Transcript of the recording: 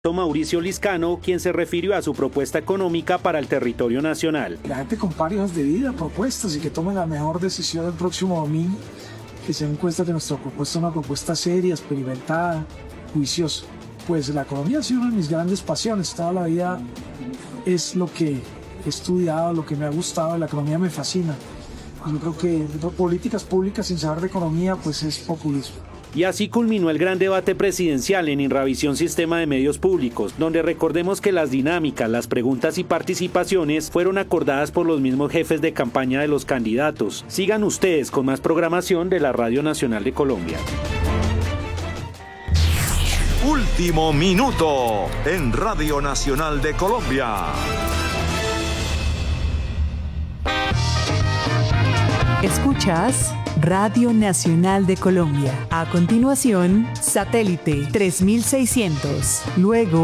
Mauricio Liscano, quien se refirió a su propuesta económica para el territorio nacional. La gente compare hojas de vida, propuestas y que tome la mejor decisión el próximo domingo, que se den cuenta de nuestra propuesta, una propuesta seria, experimentada, juiciosa. Pues la economía ha sido una de mis grandes pasiones, toda la vida es lo que he estudiado, lo que me ha gustado, la economía me fascina. Yo creo que políticas públicas sin saber de economía pues es populismo. Y así culminó el gran debate presidencial en Inravisión Sistema de Medios Públicos, donde recordemos que las dinámicas, las preguntas y participaciones fueron acordadas por los mismos jefes de campaña de los candidatos. Sigan ustedes con más programación de la Radio Nacional de Colombia. Último minuto en Radio Nacional de Colombia. Escuchas Radio Nacional de Colombia. A continuación, Satélite 3600. Luego